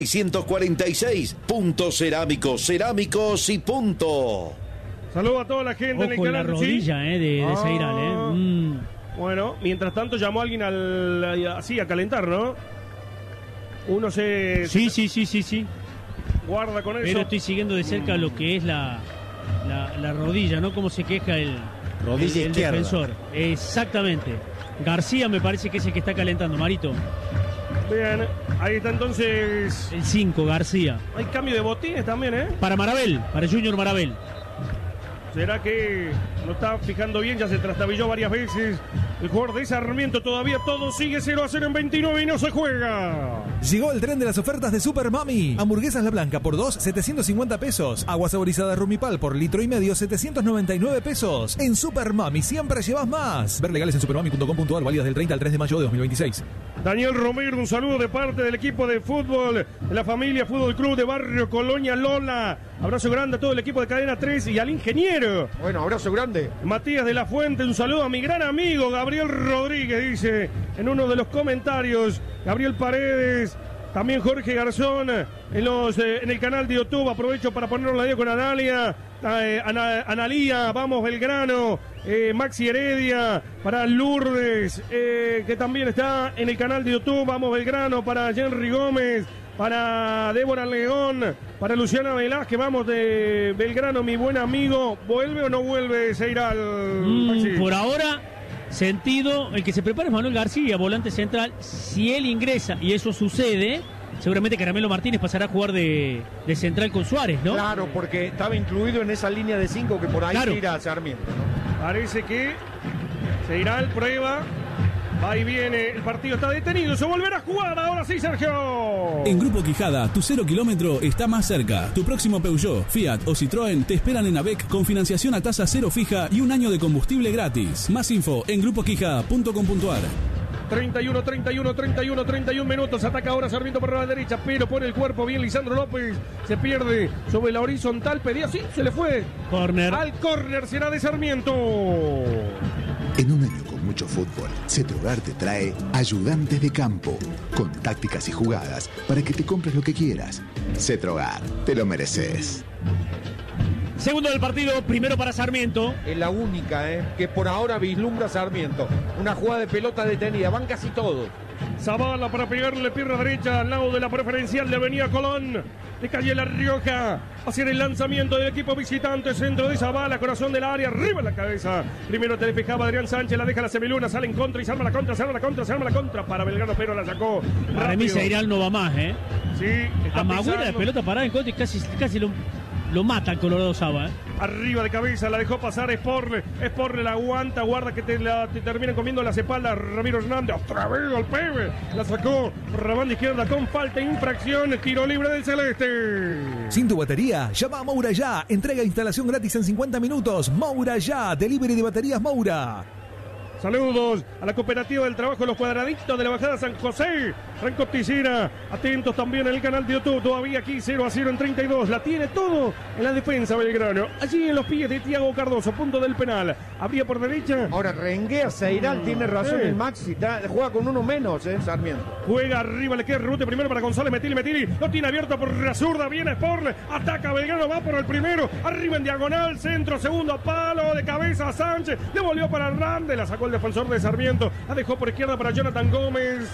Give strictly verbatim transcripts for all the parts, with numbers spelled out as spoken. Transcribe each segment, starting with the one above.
seiscientos cuarenta y seis. Punto Cerámicos, Cerámicos y punto. Saludos a toda la gente. Ojo en el canal. la rodilla, ¿sí? eh, de, de ah, Seiral, eh. Mm. Bueno, mientras tanto llamó a alguien al, así a calentar, ¿no? Uno se... Sí, sí, sí, sí, sí. Guarda con eso. Pero estoy siguiendo de cerca lo que es la, la, la rodilla, ¿no? Cómo se queja el, rodilla el, el izquierda. defensor. Exactamente. García me parece que es el que está calentando, Marito. Bien, ahí está entonces... El cinco, García. Hay cambio de botines también, ¿eh? Para Marabel, para Junior Marabel. ¿Será que lo está fijando bien? Ya se trastabilló varias veces. El jugador de Sarmiento, todavía todo sigue cero a cero en veintinueve y no se juega. Llegó el tren de las ofertas de Super Mami. Hamburguesas La Blanca por dos, setecientos cincuenta pesos. Agua saborizada Rumipal por litro y medio, setecientos noventa y nueve pesos. En Super Mami siempre llevas más. Ver legales en supermami punto com punto ar, válidas del treinta al tres de mayo de dos mil veintiséis. Daniel Romero, un saludo de parte del equipo de fútbol de la familia Fútbol Club de Barrio Colonia Lola. Abrazo grande a todo el equipo de Cadena tres y al ingeniero. Bueno, abrazo grande. Matías de la Fuente, un saludo a mi gran amigo Gabriel Rodríguez, dice en uno de los comentarios. Gabriel Paredes, también Jorge Garzón, en, los, eh, en el canal de YouTube. Aprovecho para ponernos la día con Analia, eh, Ana, Analía, vamos Belgrano, eh, Maxi Heredia, para Lourdes, eh, que también está en el canal de YouTube, vamos Belgrano, para Henry Gómez, para Débora León, para Luciana Velázquez, vamos de Belgrano, mi buen amigo. ¿Vuelve o no vuelve Seiral? Mm, por ahora, sentido, el que se prepara es Manuel García, volante central. Si él ingresa y eso sucede, seguramente Caramelo Martínez pasará a jugar de, de central con Suárez, ¿no? Claro, porque estaba incluido en esa línea de cinco que por ahí claro. tira a Sarmiento, ¿no? Parece que Seiral prueba. Va y viene, el partido está detenido, se volverá a jugar, ahora sí, Sergio. En Grupo Quijada, tu cero kilómetro está más cerca. Tu próximo Peugeot, Fiat o Citroën te esperan en AVEC con financiación a tasa cero fija y un año de combustible gratis. Más info en grupo quijada punto com punto ar. treinta y uno, treinta y uno, treinta y uno, treinta y uno minutos, ataca ahora Sarmiento por la derecha, pero pone el cuerpo bien Lisandro López, se pierde sobre la horizontal, pedía, sí, se le fue. Corner. Al córner será de Sarmiento. En un año con mucho fútbol, Cetrogar te trae Ayudantes de Campo, con tácticas y jugadas para que te compres lo que quieras. Cetrogar, te lo mereces. Segundo del partido, primero para Sarmiento. Es la única, ¿eh? que por ahora vislumbra Sarmiento. Una jugada de pelota detenida, van casi todos. Zavala para pegarle pierna derecha al lado de la preferencial de Avenida Colón, de calle La Rioja, hacia el lanzamiento del equipo visitante, centro de Zavala, corazón del área, arriba en la cabeza. Primero te despejaba Adrián Sánchez, la deja la Semiluna, sale en contra y se arma la contra, se arma la contra, se arma la contra para Belgrano, pero la sacó. Para mí Seiral no va más, ¿eh? Sí, está Amagüera de pisando. pelota parada en contra y casi, casi lo, lo mata el Colorado Saba, ¿eh? Arriba de cabeza, la dejó pasar Sporle. Sporle la aguanta, guarda que te, la, te terminan comiendo las espaldas. Ramiro Hernández, otra vez al Pepe. La sacó por la banda izquierda con falta e infracción. Tiro libre del Celeste. Sin tu batería, llama a Moura Ya. Entrega e instalación gratis en cincuenta minutos. Moura Ya, delivery de baterías Moura. Saludos a la cooperativa del trabajo de los cuadraditos de la bajada San José. Franco Ticina, atentos también en el canal de YouTube. Todavía aquí cero a cero en treinta y dos. La tiene todo en la defensa Belgrano. Allí en los pies de Tiago Cardoso, punto del penal. Abría por derecha. Ahora renguea Seiral, tiene razón Eh. el Maxi. Está- juega con uno menos, ¿eh? Sarmiento. Juega arriba, le queda el rebote primero para González Metili, Metili. Lo tiene abierto por la zurda, viene Sporle. Ataca Belgrano, va por el primero. Arriba en diagonal, centro, segundo palo de cabeza Sánchez. Devolvió para Hernández, la sacó el defensor de Sarmiento. La dejó por izquierda para Jonathan Gómez.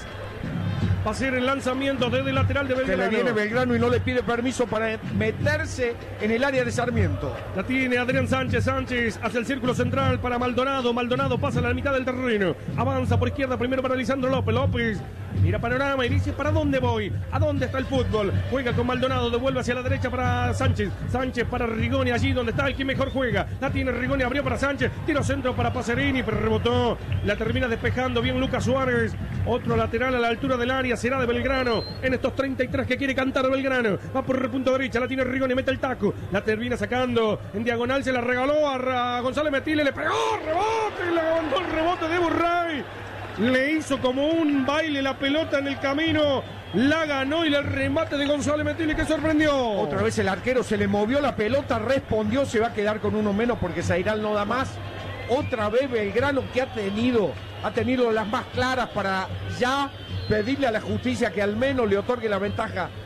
Va a ser el lanzamiento desde el lateral de Que Belgrano. le viene Belgrano y no le pide permiso para meterse en el área de Sarmiento. La tiene Adrián Sánchez, Sánchez hacia el círculo central para Maldonado, Maldonado pasa a la mitad del terreno, avanza por izquierda primero para Lisandro López, López mira panorama y dice ¿para dónde voy? ¿A dónde está el fútbol? Juega con Maldonado, devuelve hacia la derecha para Sánchez, Sánchez para Rigoni, allí donde está el que mejor juega, la tiene Rigoni, abrió para Sánchez, tiro centro para Pacerini, pero rebotó, la termina despejando bien Lucas Suárez, otro lateral a la altura del área, será de Belgrano, en estos treinta y tres que quiere cantar Belgrano, va por el punto derecha, la tiene Rigoni, mete el taco, la termina sacando, en diagonal se la regaló a González Metile, le pegó, rebote, le aguantó el rebote de Burray, le hizo como un baile la pelota en el camino, la ganó y el remate de González Metile que sorprendió. Otra vez el arquero se le movió la pelota, respondió, se va a quedar con uno menos porque Seiral no da más. Otra vez Belgrano que ha tenido, ha tenido las más claras para ya pedirle a la justicia que al menos le otorgue la ventaja